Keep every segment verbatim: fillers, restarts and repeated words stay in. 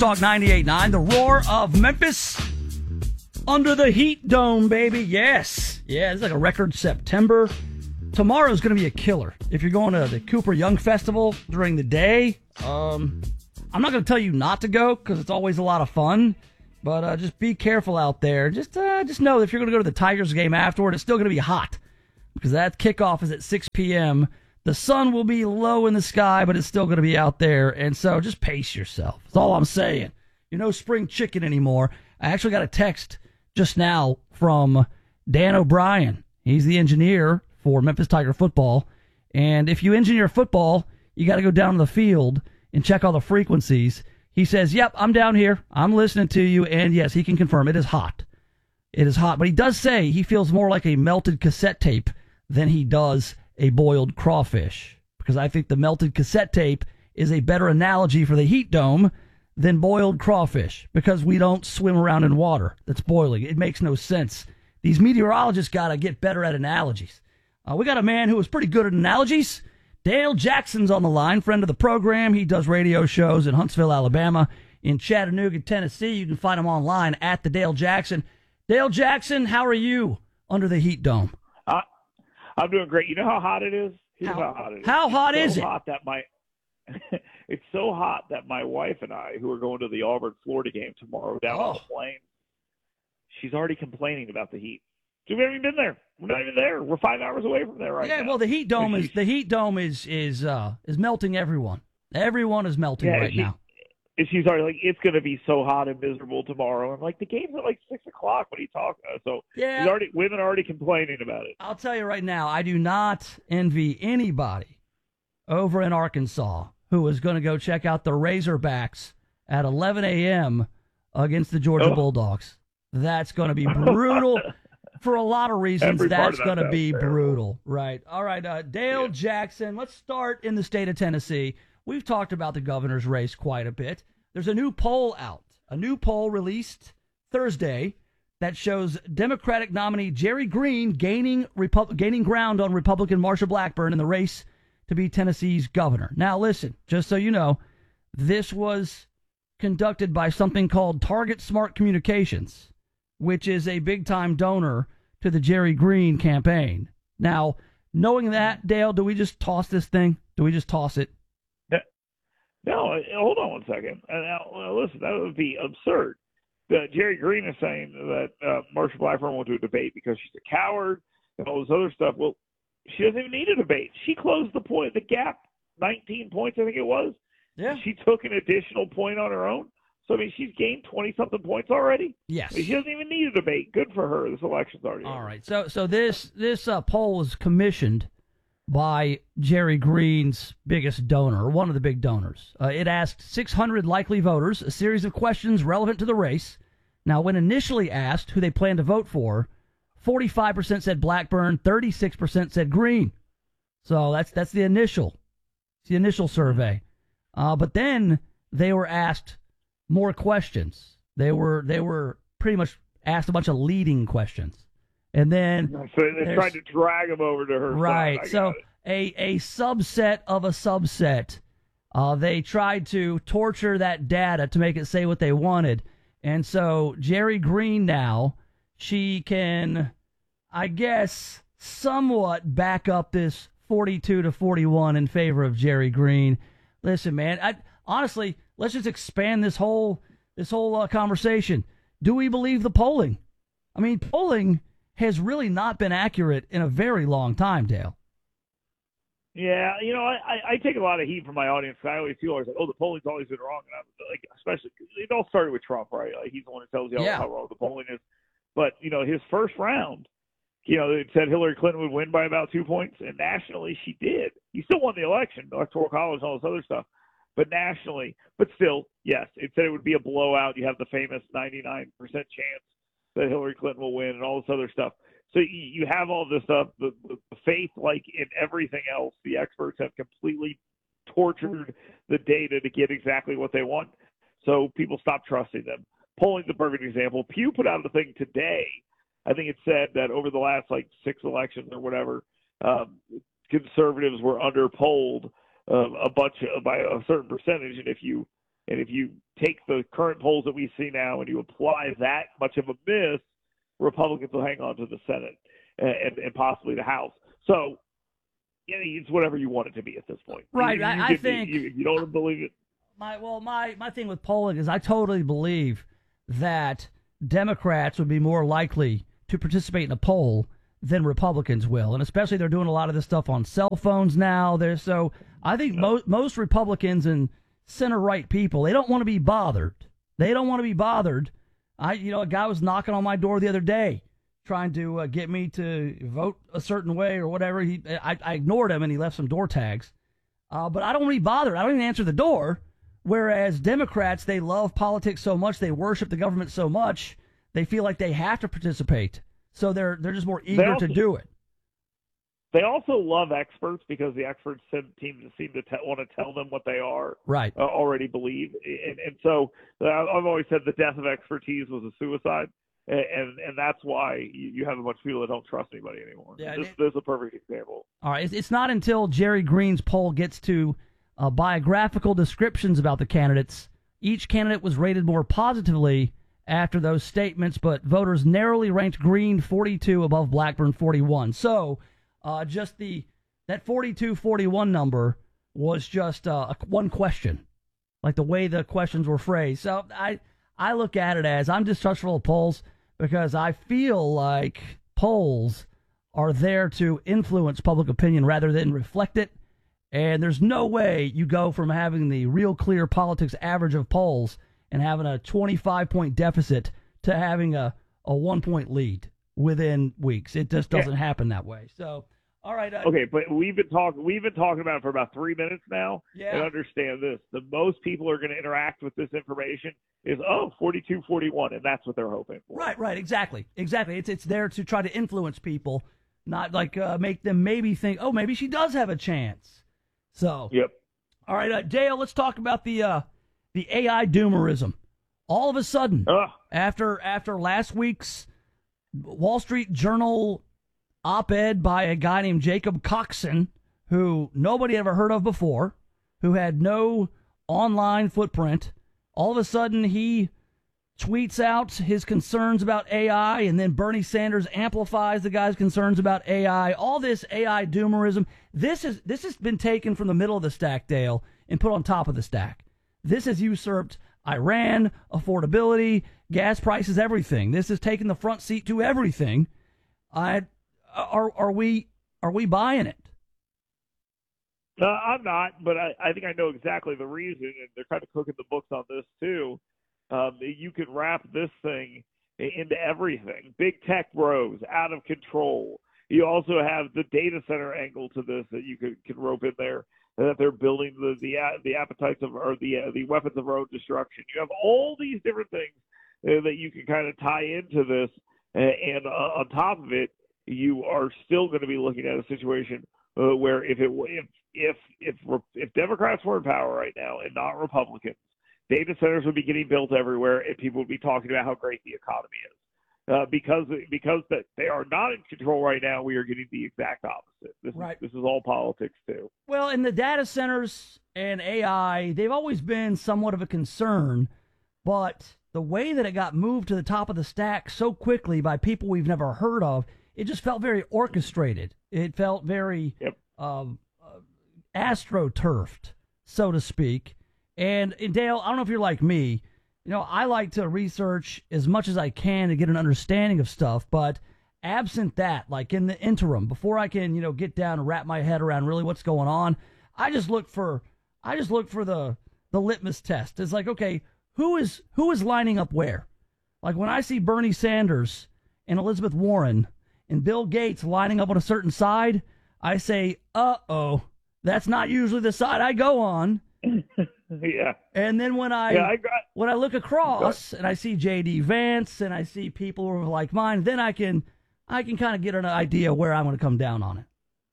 Talk ninety-eight point nine, the roar of Memphis. Under the heat dome, baby. Yes. Yeah, it's like a record September. Tomorrow's going to be a killer. If you're going to the Cooper Young Festival during the day, um, I'm not going to tell you not to go because it's always a lot of fun. But uh, just be careful out there. Just uh, just know that if you're going to go to the Tigers game afterward, it's still going to be hot because that kickoff is at six p.m. The sun will be low in the sky, but it's still going to be out there. And so just pace yourself. That's all I'm saying. You're no spring chicken anymore. I actually got a text just now from Dan O'Brien. He's the engineer for Memphis Tiger football. And if you engineer football, you got to go down to the field and check all the frequencies. He says, yep, I'm down here. I'm listening to you. And yes, he can confirm it is hot. It is hot. But he does say he feels more like a melted cassette tape than he does a boiled crawfish. Because I think the melted cassette tape is a better analogy for the heat dome than boiled crawfish. Because we don't swim around in water that's boiling. It makes no sense. These meteorologists got to get better at analogies. Uh, we got a man who is pretty good at analogies. Dale Jackson's on the line, friend of the program. He does radio shows in Huntsville, Alabama, in Chattanooga, Tennessee. You can find him online at the Dale Jackson. Dale Jackson, how are you under the heat dome? Uh, I'm doing great. You know how hot it is? Here's how, how hot it is. How hot it's is so it? Hot that my, it's so hot that my wife and I, who are going to the Auburn, Florida game tomorrow down oh. on the plane, she's already complaining about the heat. We haven't even been there. We're not even there. We're five hours away from there right yeah, now. well, the heat dome is the heat dome is is uh, is melting everyone. Everyone is melting yeah, right she, now. And she's already like, it's going to be so hot and miserable tomorrow. I'm like, the game's at like six o'clock. What are you talking about? So yeah, she's already women are already complaining about it. I'll tell you right now, I do not envy anybody over in Arkansas who is going to go check out the Razorbacks at eleven a.m. against the Georgia oh. Bulldogs. That's going to be brutal. For a lot of reasons, Every that's that going to be terrible. brutal. Right. All right, uh, Dale yeah. Jackson, let's start in the state of Tennessee. We've talked about the governor's race quite a bit. There's a new poll out, a new poll released Thursday that shows Democratic nominee Jerry Green gaining Repu- gaining ground on Republican Marsha Blackburn in the race to be Tennessee's governor. Now, listen, just so you know, this was conducted by something called Target Smart Communications, which is a big-time donor to the Jerry Green campaign. Now, knowing that, Dale, do we just toss this thing? Do we just toss it? No, hold on one second. Now, listen, that would be absurd. Uh, Jerry Green is saying that uh, Marsha Blackburn won't do a debate because she's a coward and all this other stuff. Well, she doesn't even need a debate. She closed the point, the gap, nineteen points, I think it was. Yeah. She took an additional point on her own. So, I mean, she's gained twenty-something points already. Yes. I mean, she doesn't even need a debate. Good for her. This election's already All over. right. So so this this uh, poll was commissioned by Jerry Green's biggest donor, or one of the big donors. Uh, it asked six hundred likely voters a series of questions relevant to the race. Now, when initially asked who they plan to vote for, forty-five percent said Blackburn, thirty-six percent said Green. So that's that's the initial, the initial survey. Uh, but then they were asked more questions. They were they were pretty much asked a bunch of leading questions, and then so they tried to drag them over to her right. side. So a a subset of a subset. Uh, they tried to torture that data to make it say what they wanted, and so Jerry Green now she can, I guess, somewhat back up this forty-two to forty-one in favor of Jerry Green. Listen, man, I honestly. Let's just expand this whole this whole uh, conversation. Do we believe the polling? I mean, polling has really not been accurate in a very long time, Dale. Yeah, you know, I, I take a lot of heat from my audience. I always feel like, oh, the polling's always been wrong. And I'm like, especially, it all started with Trump, right? Like, he's the one who tells you yeah. how wrong the polling is. But, you know, his first round, you know, it said Hillary Clinton would win by about two points, and nationally she did. He still won the election, electoral college, and all this other stuff. But nationally, but still, yes, it said it would be a blowout. You have the famous ninety-nine percent chance that Hillary Clinton will win and all this other stuff. So you have all this stuff, the, the faith, like in everything else, the experts have completely tortured the data to get exactly what they want. So people stop trusting them. Polling's the perfect example. Pew put out a thing today. I think it said that over the last like six elections or whatever, um, conservatives were underpolled Uh, a bunch of, by a certain percentage, and if you And if you take the current polls that we see now and you apply that much of a miss, Republicans will hang on to the Senate and, and possibly the House. So you know, it's whatever you want it to be at this point. Right. You, you I, I think you, you don't believe it. My well, my my thing with polling is I totally believe that Democrats would be more likely to participate in a poll than Republicans will, and especially they're doing a lot of this stuff on cell phones now. There's so I think most most Republicans and center right people, they don't want to be bothered. They don't want to be bothered. I you know a guy was knocking on my door the other day trying to uh, get me to vote a certain way or whatever. He I, I ignored him and he left some door tags. Uh, but I don't want to be bothered. I don't even answer the door. Whereas Democrats, they love politics so much, they worship the government so much, they feel like they have to participate. So they're they're just more eager also, to do it. They also love experts because the experts seem to seem to te- want to tell them what they are right. uh, already believe. And, and so uh, I've always said the death of expertise was a suicide. And, and and that's why you, you have a bunch of people that don't trust anybody anymore. Yeah, this, it, this is a perfect example. All right, it's, it's not until Jerry Green's poll gets to Uh, biographical descriptions about the candidates. Each candidate was rated more positively after those statements, but voters narrowly ranked Green forty-two above Blackburn forty-one. So uh, just the that forty-two forty-one number was just uh, a, one question, like the way the questions were phrased. So I, I look at it as I'm distrustful of polls because I feel like polls are there to influence public opinion rather than reflect it. And there's no way you go from having the real clear politics average of polls and having a twenty-five point deficit to having a, a one point lead within weeks. It just doesn't yeah. happen that way. So, all right. Uh, okay, but we've been talking we've been talking about it for about three minutes now. Yeah. And understand this: the most people are going to interact with this information is oh forty-two forty-one, and that's what they're hoping for. Right, right, exactly, exactly. It's it's there to try to influence people, not like uh, make them maybe think, oh, maybe she does have a chance. So, yep. All right, uh, Dale, let's talk about the uh, the A I doomerism. All of a sudden, uh. after after last week's Wall Street Journal op-ed by a guy named Jacob Coxon, who nobody ever heard of before, who had no online footprint, all of a sudden he tweets out his concerns about A I, and then Bernie Sanders amplifies the guy's concerns about A I. All this A I doomerism. This is this has been taken from the middle of the stack, Dale, and put on top of the stack. This has usurped Iran, affordability, gas prices, everything. This has taken the front seat to everything. I are are we are we buying it? Uh, I'm not, but I, I think I know exactly the reason, and they're kind of cooking the books on this too. Um, you can wrap this thing into everything. Big tech bros, out of control. You also have the data center angle to this that you could, can rope in there, that they're building the the, the appetites of, or the uh, the weapons of our own destruction. You have all these different things uh, that you can kind of tie into this, and, and uh, on top of it, you are still going to be looking at a situation uh, where if it if if if if Democrats were in power right now and not Republicans, data centers would be getting built everywhere, and people would be talking about how great the economy is. Uh, because because that they are not in control right now, we are getting the exact opposite. This, right. is, this is all politics, too. Well, in the data centers and A I, they've always been somewhat of a concern, but the way that it got moved to the top of the stack so quickly by people we've never heard of, it just felt very orchestrated. It felt very yep. um, uh, astroturfed, so to speak. And, and Dale, I don't know if you're like me. You know, I like to research as much as I can to get an understanding of stuff, but absent that, like in the interim, before I can, you know, get down and wrap my head around really what's going on, I just look for, I just look for the, the litmus test. It's like, okay, who is, who is lining up where? Like when I see Bernie Sanders and Elizabeth Warren and Bill Gates lining up on a certain side, I say, uh-oh, that's not usually the side I go on. Yeah. And then when I, yeah, I got, when I look across and I see J D Vance and I see people who are like mine, then I can I can kind of get an idea where I'm going to come down on it.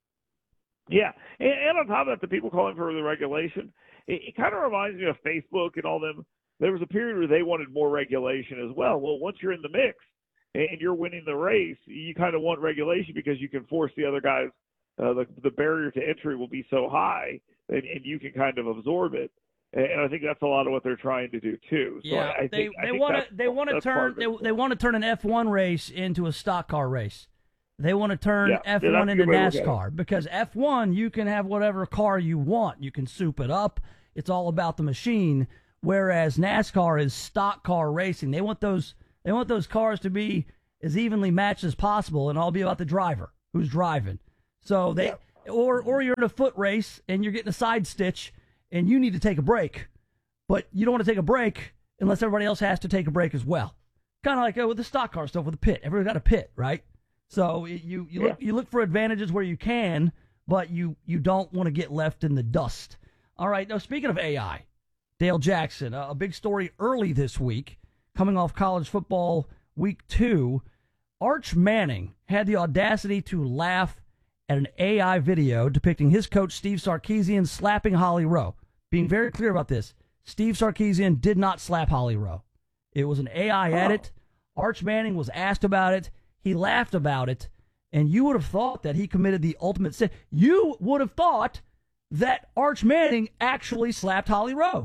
Yeah, and, and on top of that, the people calling for the regulation, it, it kind of reminds me of Facebook and all them. There was a period where they wanted more regulation as well. Well, once you're in the mix and you're winning the race, you kind of want regulation because you can force the other guys. Uh, the the barrier to entry will be so high, and, and you can kind of absorb it. and I think that's a lot of what they're trying to do too. So Yeah, I, I they think, they want to they want to turn they, they want to turn an F one race into a stock car race. They want to turn yeah. F yeah, one into NASCAR NASCAR because F one you can have whatever car you want. You can soup it up. It's all about the machine. Whereas NASCAR is stock car racing. They want those they want those cars to be as evenly matched as possible, and all be about the driver who's driving. So they yeah. or or you're in a foot race and you're getting a side stitch and you need to take a break, but you don't want to take a break unless everybody else has to take a break as well. Kind of like uh, with the stock car stuff with the pit. Everybody's got a pit, right? So you you look yeah. you look for advantages where you can, but you you don't want to get left in the dust. All right. Now speaking of A I, Dale Jackson, a big story early this week, coming off college football week two. Arch Manning had the audacity to laugh at an A I video depicting his coach Steve Sarkisian slapping Holly Rowe. Being very clear about this, Steve Sarkisian did not slap Holly Rowe. It was an A I edit. Arch Manning was asked about it. He laughed about it, and you would have thought that he committed the ultimate sin. You would have thought that Arch Manning actually slapped Holly Rowe.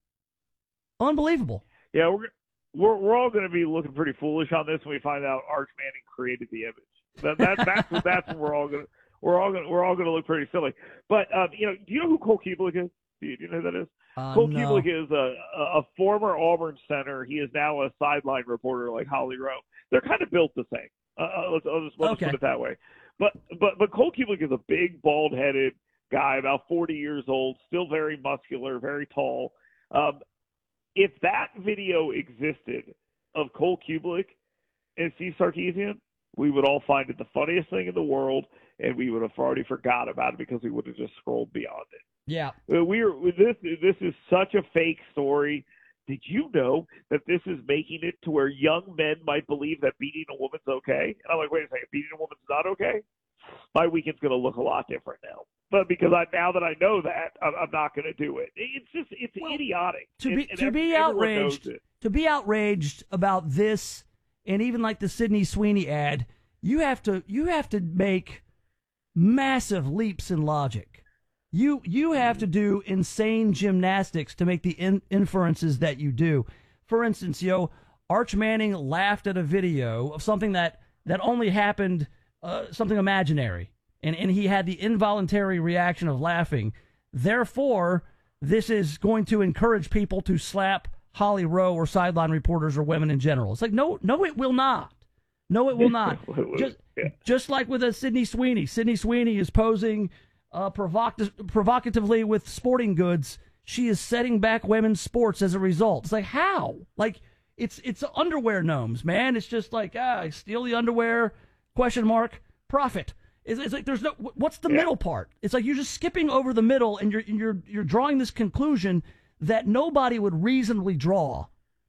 Unbelievable. Yeah, we're we're we're all going to be looking pretty foolish on this when we find out Arch Manning created the image. That, that that's what that's what we're all going to we're all going we're all going to look pretty silly. But um, you know, do you know who Cole Keeblick is? Do you, do you know who that is? Uh, Cole no. Keeblick is a, a former Auburn center. He is now a sideline reporter like Holly Rowe. They're kind of built the same. Uh, let's, I'll just, let's okay. put it that way. But but but Cole Keeblick is a big, bald-headed guy, about forty years old, still very muscular, very tall. Um, if that video existed of Cole Keeblick and Steve Sarkisian, we would all find it the funniest thing in the world, and we would have already forgot about it because we would have just scrolled beyond it. Yeah, we are. This this is such a fake story. Did you know that this is making it to where young men might believe that beating a woman's okay? And I'm like, wait a second, beating a woman's not okay? My weekend's going to look a lot different now. But because I now that I know that, I'm, I'm not going to do it. It's just it's well, idiotic. To be and, and to every, be outraged to be outraged about this, and even like the Sydney Sweeney ad, you have to you have to make massive leaps in logic. You you have to do insane gymnastics to make the in, inferences that you do. For instance, yo, Arch Manning laughed at a video of something that, that only happened, uh, something imaginary, and, and he had the involuntary reaction of laughing. Therefore, this is going to encourage people to slap Holly Rowe or sideline reporters or women in general. It's like, no, no, it will not. No, it will not. just, just like with a Sydney Sweeney. Sydney Sweeney is posing Uh, provoc- provocatively with sporting goods. She is setting back women's sports as a result. It's like, how? Like, it's it's underwear gnomes, man. It's just like, ah, steal the underwear, question mark, profit. It's, it's like, there's no, what's the yeah. middle part? It's like you're just skipping over the middle, and you're you're you're drawing this conclusion that nobody would reasonably draw.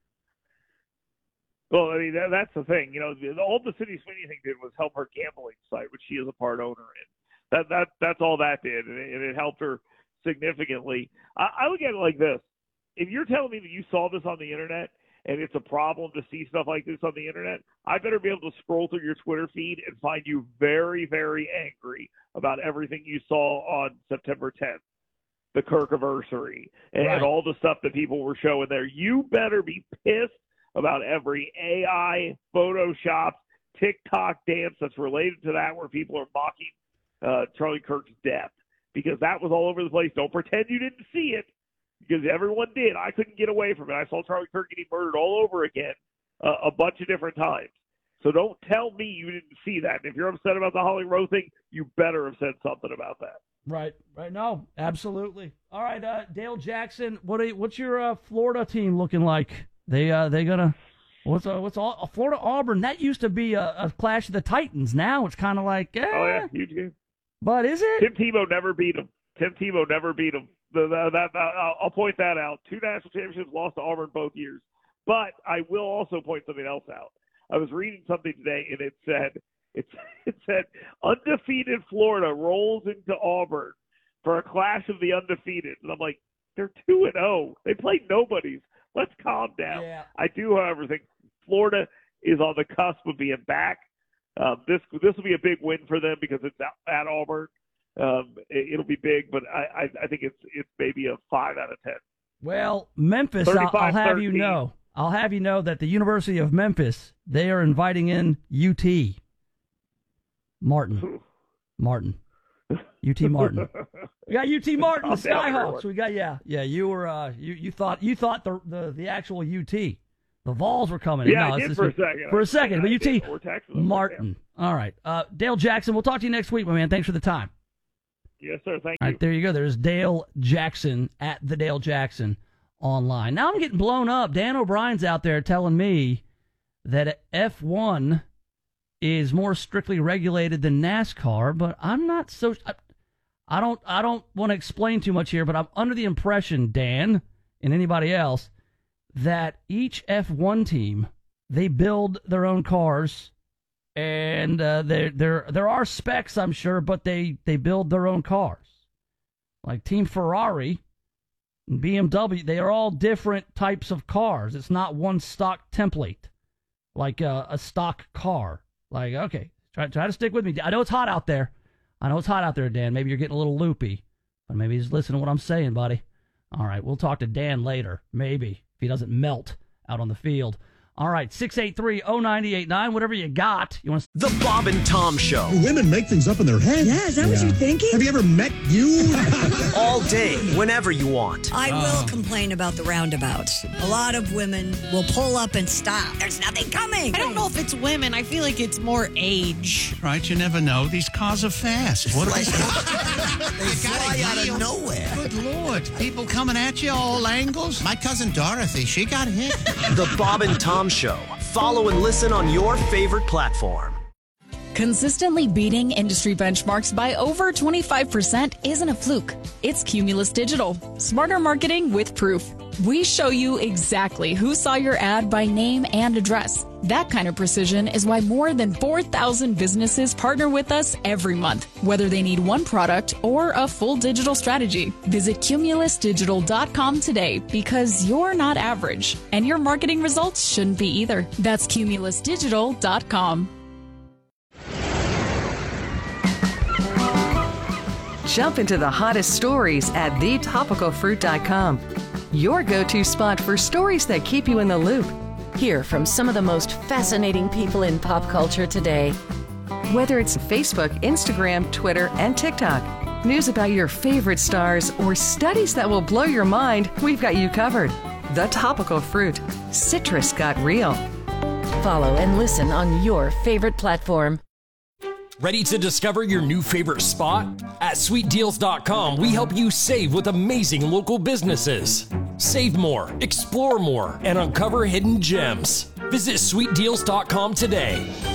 Well, I mean, that, that's the thing. You know, all the Sydney Sweeney thing did was help her gambling site, which she is a part owner in. That that that's all that did, and it, and it helped her significantly. I, I look at it like this: if you're telling me that you saw this on the internet and it's a problem to see stuff like this on the internet, I better be able to scroll through your Twitter feed and find you very, very angry about everything you saw on September tenth, the Kirkiversary, and, right. and all the stuff that people were showing there. You better be pissed about every A I, Photoshop, TikTok dance that's related to that, where people are mocking Uh, Charlie Kirk's death, because that was all over the place. Don't pretend you didn't see it, because everyone did. I couldn't get away from it. I saw Charlie Kirk getting murdered all over again uh, a bunch of different times. So don't tell me you didn't see that. And if you're upset about the Holly Rowe thing, you better have said something about that. Right, right. No, absolutely. All right, uh, Dale Jackson, what are you, what's your uh, Florida team looking like? They uh, they gonna what's uh, what's all, Florida Auburn? That used to be a, a clash of the Titans. Now it's kind of like eh. Oh yeah, huge game. But is it? Tim Tebow never beat him. Tim Tebow never beat him. The, the, that, that, I'll point that out. Two national championships lost to Auburn both years. But I will also point something else out. I was reading something today, and it said it, it said undefeated Florida rolls into Auburn for a clash of the undefeated. And I'm like, they're two and oh. They played nobodies. Let's calm down. Yeah. I do, however, think Florida is on the cusp of being back. Um, this this will be a big win for them because it's at, at Auburn. Um, it, it'll be big, but I, I, I think it's it's maybe a five out of ten. Well, Memphis, I'll, I'll have you know, I'll have you know that the University of Memphis, they are inviting in U T. Martin. Martin. U T Martin. We got U T Martin, the Skyhawks. We got yeah, yeah. You were uh, you you thought you thought the the, the actual U T, the Vols were coming in. Yeah, no, I did for a second. For a second, I but U T Martin. All right, uh, Dale Jackson. We'll talk to you next week, my man. Thanks for the time. Yes, sir. Thank All you. right, there you go. There's Dale Jackson at the Dale Jackson online. Now I'm getting blown up. Dan O'Brien's out there telling me that F one is more strictly regulated than NASCAR, but I'm not so. I, I don't. I don't want to explain too much here, but I'm under the impression, Dan, and anybody else, that each F one team, they build their own cars. And uh, there, there, there are specs, I'm sure, but they, they build their own cars. Like Team Ferrari and B M W, they are all different types of cars. It's not one stock template, like a, a stock car. Like, okay, try, try to stick with me. I know it's hot out there. I know it's hot out there, Dan. Maybe you're getting a little loopy, but maybe just listen to what I'm saying, buddy. All right, we'll talk to Dan later, maybe, if he doesn't melt out on the field. All right, six eight three, oh nine eight nine, whatever you got. You want to... The Bob and Tom Show. Women make things up in their head. Yeah, is that yeah. what you're thinking? Have you ever met you? All day, whenever you want. I will complain about the roundabouts. A lot of women will pull up and stop. There's nothing coming. I don't know if it's women. I feel like it's more age. Right, you never know. These cars are fast. What they fly out of nowhere. Good Lord. People coming at you all angles. My cousin Dorothy, she got hit. The Bob and Tom Show. Follow and listen on your favorite platform. Consistently beating industry benchmarks by over twenty-five percent isn't a fluke. It's Cumulus Digital. Smarter marketing with proof. We show you exactly who saw your ad by name and address. That kind of precision is why more than four thousand businesses partner with us every month, whether they need one product or a full digital strategy. Visit cumulus digital dot com today because you're not average, and your marketing results shouldn't be either. That's cumulus digital dot com. Jump into the hottest stories at the topical fruit dot com. Your go-to spot for stories that keep you in the loop. Hear from some of the most fascinating people in pop culture today. Whether it's Facebook, Instagram, Twitter, and TikTok, news about your favorite stars, or studies that will blow your mind, we've got you covered. The Topical Fruit. Citrus got real. Follow and listen on your favorite platform. Ready to discover your new favorite spot? At sweet deals dot com, we help you save with amazing local businesses. Save more, explore more, and uncover hidden gems. Visit sweet deals dot com today.